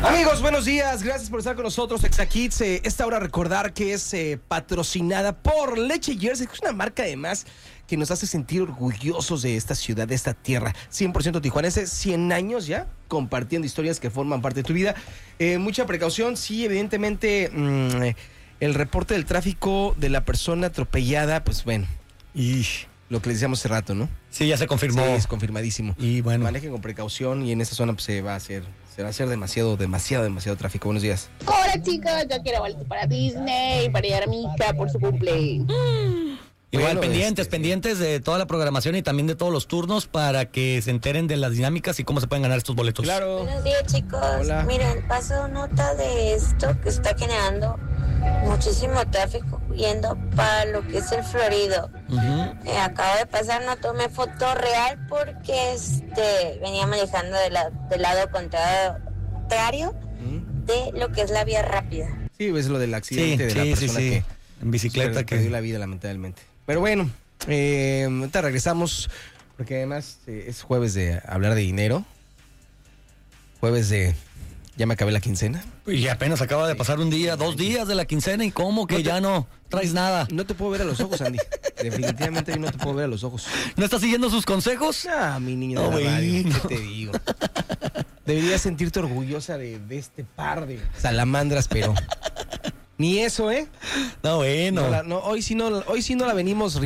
Amigos, buenos días. Gracias por estar con nosotros, Exakids. Esta hora recordar que es patrocinada por Leche Jersey, que es una marca además que nos hace sentir orgullosos de esta ciudad, de esta tierra. 100% tijuanense, 100 años ya compartiendo historias que forman parte de tu vida. Mucha precaución, sí, evidentemente el reporte del tráfico de la persona atropellada, pues bueno, y lo que les decíamos hace rato, ¿no? Sí, ya se confirmó. Sí, es confirmadísimo. Y bueno, manejen con precaución y en esta zona pues, se va a hacer demasiado tráfico. Buenos días. Hola chicos, yo quiero boleto para Disney, para llevar a mi hija por su cumple. igual Bueno, pendientes de toda la programación y también de todos los turnos para que se enteren de las dinámicas y cómo se pueden ganar estos boletos. Claro. Buenos días, chicos. Hola. Miren, paso nota de esto que está generando muchísimo tráfico yendo para lo que es el Florido. Acabo de pasar, no tomé foto real porque venía manejando del lado contrario de lo que es la vía rápida. Sí, es lo del accidente de la persona que en bicicleta perdió la vida lamentablemente. Pero bueno, ahorita regresamos porque además es jueves de hablar de dinero. Jueves de ya me acabé la quincena. Y apenas acaba de pasar un día, 2 días de la quincena y cómo que ya no traes nada. No te puedo ver a los ojos, Andy. Definitivamente no te puedo ver a los ojos. ¿No estás siguiendo sus consejos? Ah, mi niño No, de la radio, bueno. ¿qué te digo? Deberías sentirte orgullosa de este par de salamandras, pero ni eso, ¿eh? No, bueno. Hoy sí no la venimos